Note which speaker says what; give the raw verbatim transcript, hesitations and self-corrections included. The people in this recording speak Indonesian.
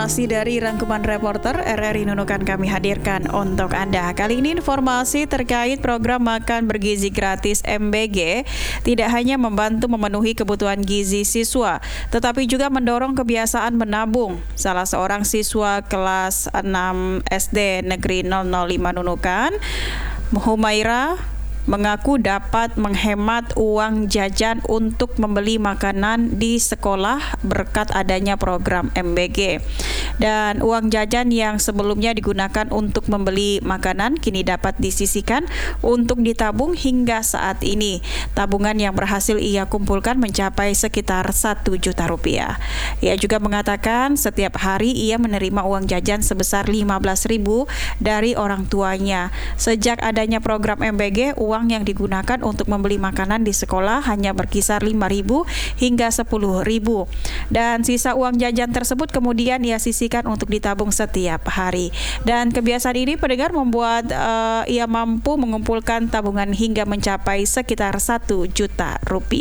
Speaker 1: informasi dari rangkuman reporter R R I Nunukan kami hadirkan untuk Anda. Kali ini informasi terkait program makan bergizi gratis M B G tidak hanya membantu memenuhi kebutuhan gizi siswa, tetapi juga mendorong kebiasaan menabung. Salah seorang siswa kelas enam S D Negeri nol nol lima Nunukan, Humaira, mengaku dapat menghemat uang jajan untuk membeli makanan di sekolah berkat adanya program M B G. Dan uang jajan yang sebelumnya digunakan untuk membeli makanan kini dapat disisihkan untuk ditabung hingga saat ini. Tabungan yang berhasil ia kumpulkan mencapai sekitar satu juta rupiah. Ia juga mengatakan setiap hari ia menerima uang jajan sebesar lima belas ribu dari orang tuanya. Sejak adanya program M B G, uang yang digunakan untuk membeli makanan di sekolah hanya berkisar lima ribu hingga sepuluh ribu. Dan sisa uang jajan tersebut kemudian ia sisihkan untuk ditabung setiap hari. Dan kebiasaan ini pendengar membuat uh, ia mampu mengumpulkan tabungan hingga mencapai sekitar satu juta rupiah.